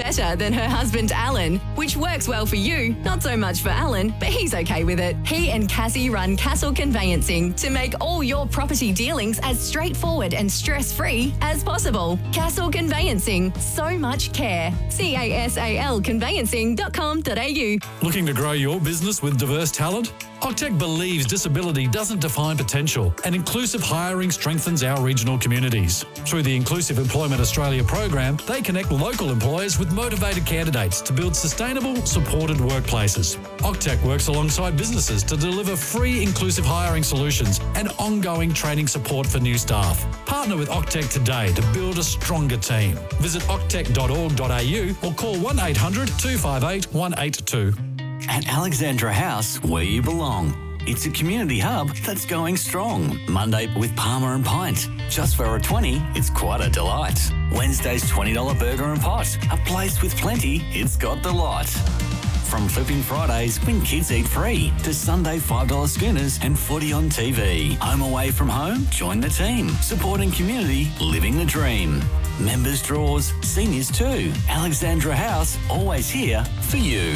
better than her husband Alan, which works well for you, not so much for Alan, but he's okay with it. He and Cassie run Castle Conveyancing to make all your property dealings as straightforward and stress-free as possible. Castle Conveyancing, so much care. casalconveyancing.com.au. Looking to grow your business with diverse talent? Octec believes disability doesn't define potential, and inclusive hiring strengthens our regional communities. Through the Inclusive Employment Australia program, they connect local employers with motivated candidates to build sustainable, supported workplaces. Octec works alongside businesses to deliver free inclusive hiring solutions and ongoing training support for new staff. Partner with Octec today to build a stronger team. Visit octec.org.au or call 1800 258 182. At Alexandra House, where you belong. It's a community hub that's going strong. Monday with Palmer and Pint. Just for $1.20, it's quite a delight. Wednesday's $20 burger and pot. A place with plenty, it's got the lot. From Flipping Fridays when kids eat free to Sunday $5 schooners and footy on TV. Home away from home? Join the team. Supporting community, living the dream. Members draws, seniors too. Alexandra House, always here for you.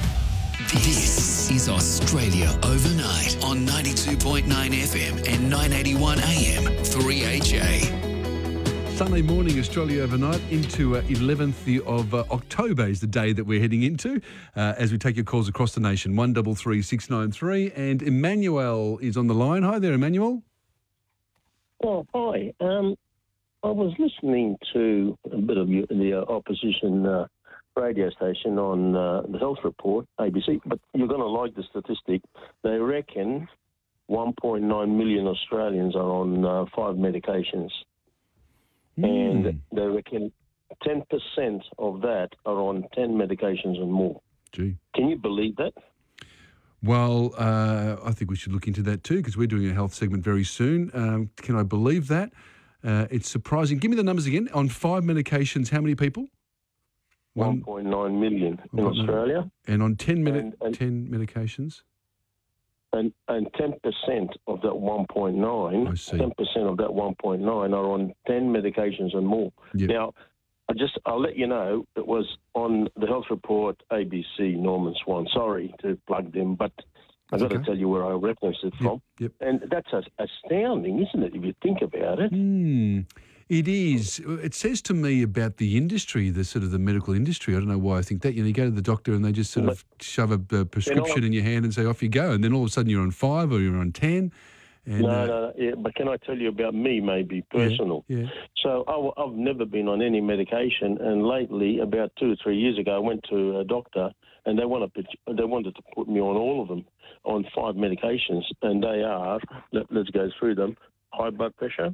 This is Australia Overnight on 92.9 FM and 981 AM 3HA. Sunday morning, Australia Overnight into 11th of October is the day that we're heading into as we take your calls across the nation. 133693 and Emmanuel is on the line. Hi there, Emmanuel. Oh, hi. I was listening to a bit of the opposition radio station on the Health Report, ABC, but you're going to like the statistic. They reckon 1.9 million Australians are on 5 medications. And they reckon 10% of that are on 10 medications and more. Gee. Can you believe that? Well, I think we should look into that too because we're doing a health segment very soon. Can I believe that? It's surprising. Give me the numbers again. On 5 medications, how many people? 1.9 million in Australia. And on 10 medications? And 10% of that 1.9, 10% of that 1.9 are on 10 medications and more. Yep. Now, I'll let you know, it was on the Health Report, ABC, Norman Swan. Sorry to plug them, but I've got to tell you where I referenced it from. Yep. And that's astounding, isn't it, if you think about it? It is. It says to me about the industry, the sort of the medical industry. I don't know why I think that. You go to the doctor and they just sort of shove a prescription in your hand and say, off you go. And then all of a sudden you're on 5 or you're on 10. And, No. Yeah, but can I tell you about me, maybe, personal? Yeah. So I've never been on any medication. And lately, about 2 or 3 years ago, I went to a doctor and they wanted to put me on all of them, on 5 medications. And they are, let's go through them, high blood pressure,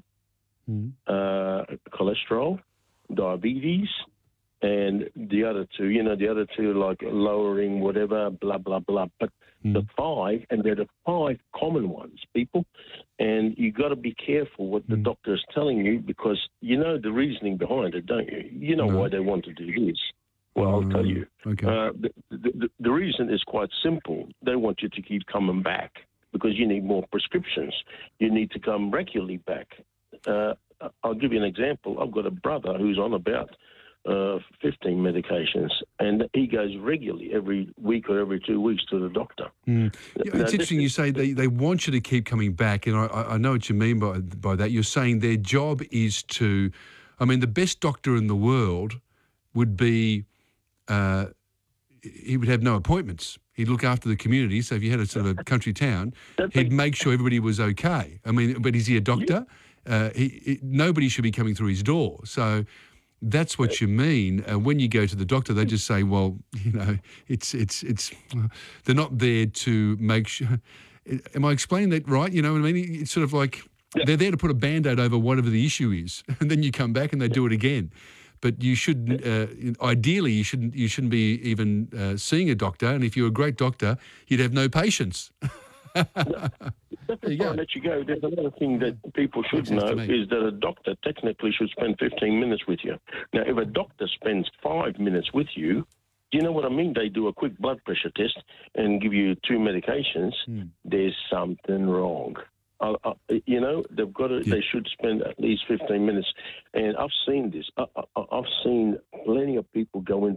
cholesterol, diabetes, and the other two, like lowering whatever, blah, blah, blah. But the 5, and they're the 5 common ones, people. And you got to be careful what the doctor is telling you because you know the reasoning behind it, don't you? You know why they want to do this. Well, I'll tell you. Okay. The reason is quite simple. They want you to keep coming back because you need more prescriptions. You need to come regularly back. I'll give you an example. I've got a brother who's on about 15 medications, and he goes regularly every week or every 2 weeks to the doctor. It's interesting you say they want you to keep coming back, and I know what you mean by that. You're saying their job is to... I mean, the best doctor in the world would be... he would have no appointments. He'd look after the community. So if you had a sort of a country town, he'd make sure everybody was okay. I mean, but is he a doctor? Nobody should be coming through his door. So that's what you mean. When you go to the doctor, they just say, well, it's they're not there to make sure. Am I explaining that right? You know what I mean? It's sort of like they're there to put a Band-Aid over whatever the issue is. And then you come back and they do it again. But you shouldn't, ideally, you shouldn't be even seeing a doctor. And if you're a great doctor, you'd have no patience. Before I let you go, there's another thing that people should know is that a doctor technically should spend 15 minutes with you. Now, if a doctor spends 5 minutes with you, do you know what I mean? They do a quick blood pressure test and give you 2 medications. There's something wrong. They've got to. They should spend at least 15 minutes. And I've seen this. I've seen plenty of people go in